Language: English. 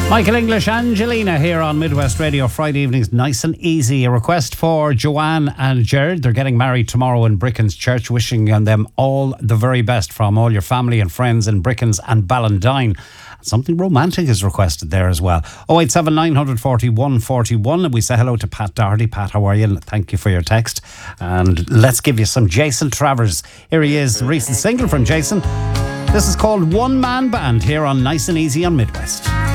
Michael English, Angelina here on Midwest Radio. Friday evenings, nice and easy. A request for Joanne and Jared. They're getting married tomorrow in Bricken's Church. Wishing them all the very best from all your family and friends in Bricken's and Ballandine. Something romantic is requested there as well. 087 941 41. We say hello to Pat Doherty. Pat, how are you? Thank you for your text. And let's give you some Jason Travers. Here he is, a recent single from Jason. This is called One Man Band here on Nice and Easy on Midwest.